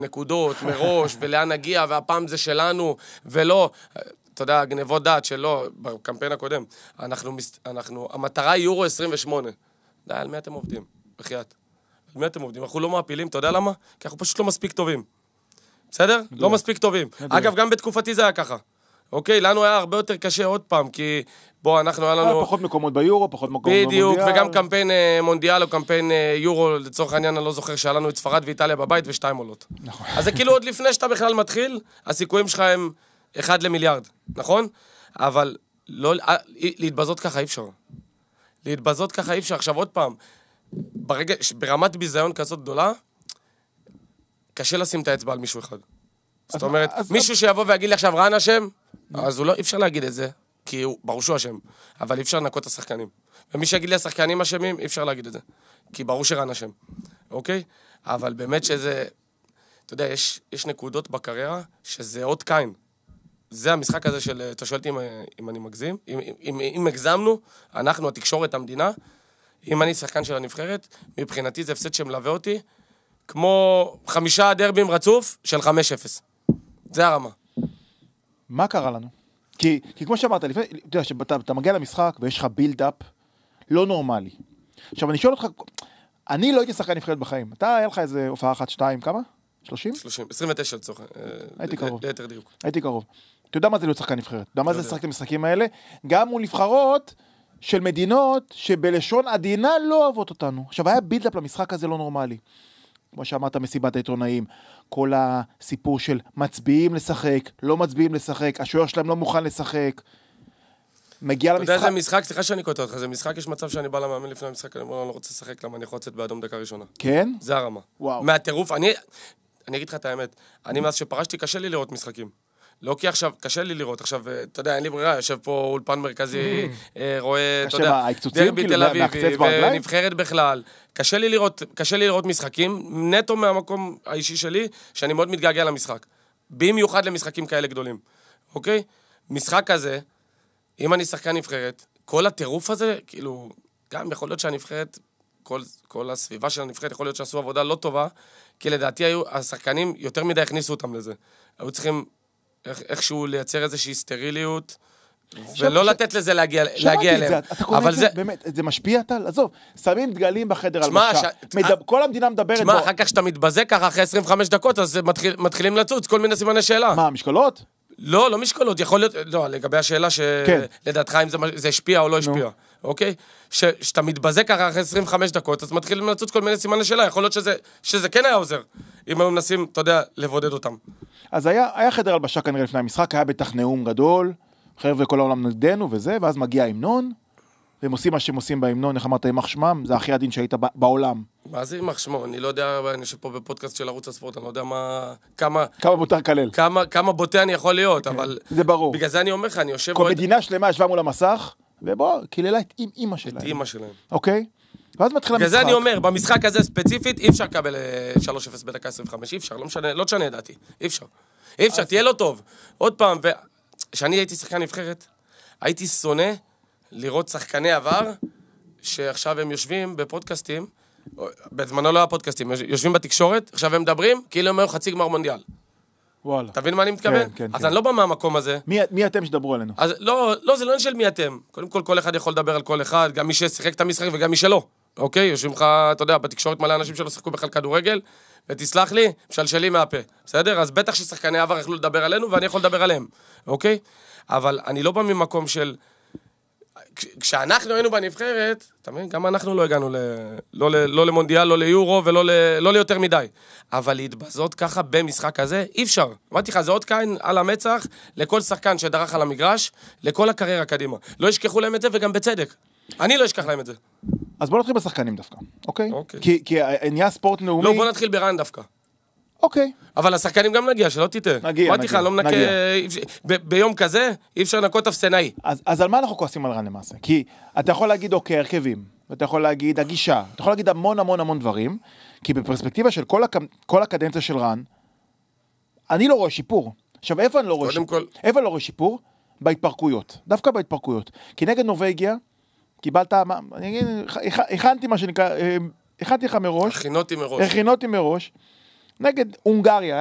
נקודות מראש, ולאן נגיע, והפעם זה שלנו, ולא, אתה יודע, גנבות דעת שלא, בקמפיין הקודם, המטרה היא יורו 28. די, על מי אתם עובדים? בחייאת. על מי אתם עובדים? אנחנו לא מעפילים, אתה יודע למה? כי אנחנו פשוט לא מספיק טובים. בסדר? לא מספיק טובים. אגב, גם בתקופתי זה היה ככה. אוקיי, לנו היה הרבה יותר קשה עוד פעם, כי אנחנו היה לנו... פחות מקומות ביורו, פחות מקומות במונדיאל. בדיוק, וגם קמפיין מונדיאל או קמפיין יורו, לצורך העניין אני לא זוכר שהיה לנו את ספרד ואיטליה בבית ושתיים עולות. נכון. אז זה כאילו עוד לפני שאתה בכלל מתחיל, הסיכויים שלך הם 1 למיליארד, נכון? אבל להתבזות ככה אי אפשר. להתבזות ככה אי אפשר. עכשיו עוד פעם, ברמת ביזיון כזאת גדולה, קשה לשים את האצבע על מישהו אחד. זאת אומרת, מישהו שיבוא ויגיד לי עכשיו רן אשם, אז הוא לא, אי אפשר להגיד את זה, כי הוא ברור שהוא אשם, אבל אי אפשר לנקות את השחקנים. ומי שיגיד לי השחקנים אשמים, אי אפשר להגיד את זה, כי ברור שרן אשם, אוקיי? אבל באמת שזה, אתה יודע, יש נקודות בקריירה שזה עוד קין. זה המשחק הזה של, אתה שואלתי אם אני מגזים, אם הגזמנו, אנחנו, התקשורת, המדינה, אם אני שחקן של הנבחרת, מבחינתי זה הפסד שמלווה אותי, כמו 5 דרבים רצוף של 5-0. זה הרמה. מה קרה לנו? כי כמו שאמרת, אתה יודע, שאתה מגיע למשחק ויש לך בילד-אפ לא נורמלי. עכשיו, אני שואל אותך, אני לא הייתי שחקן נבחרת בחיים. אתה, היה לך איזה הופעה 1-2, כמה? 30? 30, 29 לצורך. הייתי קרוב. ליתר דיוק. הייתי קרוב. אתה יודע מה זה להיות שחקן נבחרת? אתה יודע מה זה לשחק את המשחקים האלה? גם מול נבחרות של מדינות שבלשון עדינה לא אוהבות אותנו. עכשיו, היה בילד-אפ למשחק הזה לא נורמלי. כמו שאמרת, מסיבת העיתונאים, כל הסיפור של מצביעים לשחק, לא מצביעים לשחק, השוער שלהם לא מוכן לשחק, מגיע למשחק... אתה יודע, זה משחק, סליחה שאני קוטע אותך, זה משחק, יש מצב שאני בא למאמן לפני המשחק, אני אומר, אני לא רוצה לשחק, למה אני יכול לצאת באדום דקה ראשונה. כן? זה הרמה. וואו. מהטירוף, אני אגיד לך את האמת, אני מאז שפרשתי, קשה לי לראות משחקים. לא כי עכשיו, קשה לי לראות, עכשיו, אתה יודע, אין לי ברירה, יושב פה אולפן מרכזי, רואה, אתה יודע, דרבי תל אביב, ונבחרת בכלל. קשה לי לראות משחקים, נטו מהמקום האישי שלי, שאני מאוד מתגעגע למשחק. במיוחד למשחקים כאלה גדולים. אוקיי? משחק כזה, אם אני שחקן נבחרת, כל הטירוף הזה, כאילו, גם יכול להיות שהנבחרת, כל הסביבה של הנבחרת, יכול להיות שעשו עבודה לא טובה, כי לדעתי השחקנים יותר מדי הכניסו אותם לזה. היו צריכים איכשהו לייצר איזושהי סטריליות, ולא לתת לזה להגיע אליהם. אתה קורא את זה, באמת, זה משפיע טל? עזוב, שמים דגלים בחדר על משקע. כל המדינה מדברת בו. תשמע, אחר כך שאתה מתבזה ככה, אחרי 25 דקות, אז מתחילים לצוץ, כל מיני סימני שאלה. מה, משקולות? לא משקולות, יכול להיות, לא, לגבי השאלה שלדעתך אם זה השפיע או לא השפיע, אוקיי? שאתה מתבזה ככה אחרי 25 דקות, אז מתחילים לצוץ כל מיני סימני שאלה, יכול להיות שזה כן היה עוזר, אם היו מנסים, אתה יודע, לבודד אותם. אז היה חדר הלבשה כנראה לפני המשחק, היה בטח נאום גדול, חבר'ה כל העולם נגדנו וזה, ואז מגיע ההמנון, והם עושים מה שהם עושים בהמנון, איך אמרת, יימח שמם, זה הכי עדין שהיית בעולם. מה זה יימח שמו? אני לא יודע, אני יושב פה בפודקאסט של ערוץ הספורט, אני לא יודע כמה מותר כלל. כמה בוטה אני יכול להיות, אבל... זה ברור. בגלל זה אני אומר לך, אני יושב... כל מדינה שלמה ישבה מול המסך, ובוא, קיללה את אמא שלהם. את אמא שלהם. אוקיי? ואז מתחיל המשחק. בגלל זה אני אומר, במשחק הזה ספציפית, אי אפשר לקבל 3-0 בדקה 25, אי אפשר, לא תשנה דעתי, אי אפשר, תהיה לו טוב. עוד פעם, כשאני הייתי שחקן נבחרת, הייתי שונא לראות שחקני עבר, שעכשיו הם יושבים בפודקאסטים, בזמנו לא היה פודקאסטים, יושבים בתקשורת, עכשיו הם מדברים, כאילו הם היו חצי גמר מונדיאל. וואלה. אתה מבין מה אני מתכוון? כן. אז אני לא בא מהמקום הזה. מי אתם שדברו עלינו? אז לא, זה לא של מי אתם. קודם כל אחד יכול לדבר על כל אחד, גם מי ששיחק את המשחק וגם מי שלא. אוקיי? יושבים לך, אתה יודע, בתקשורת מלא אנשים שלא שיחקו בכלל כדורגל, ותסלח לי, משלשלי מהפה. בסדר? אז בטח ששחקני עבר יכלו לדבר עלינו, ואני יכול לדבר עליהם. אוקיי? אבל אני לא בא ממקום של... כשאנחנו היינו בנבחרת, אתה מבין? גם אנחנו לא הגענו לא למונדיאל, לא ליורו, ולא ליותר מדי. אבל להתבזות ככה במשחק הזה, אי אפשר. אמרתי לך, זה עוד קין על המצח, לכל שחקן שדרך על המגרש, לכל הקריירה קדימה. לא ישכחו להם את זה, וגם בצדק. אני לא אשכח להם את זה. אז בוא נתחיל בשחקנים דווקא, אוקיי? כי נהיה ספורט נאומי... לא, בוא נתחיל ברן דווקא. אוקיי. אבל השחקנים גם נגיע, שלא תטעה. נגיע. אמרתי לך, לא מנקה... ביום כזה, אי אפשר לנקות אפסנאי. אז על מה אנחנו כועסים על רן למעשה? כי אתה יכול להגיד, אוקיי, הרכבים, ואתה יכול להגיד, הגישה, אתה יכול להגיד המון דברים, כי בפרספקטיבה של כל הקדנציה של רן, אני לא רואה שיפור. עכשיו, איפה אני לא רואה שיפור? איפה אני לא רואה שיפור? בהתפרקויות. דווקא בהתפרקויות. כי נגד נורווגיה, קיבלת, אני אגיד, הכנתי מה שנקרא, הכנתי לך מראש. הכינותי מראש. נגד הונגריה,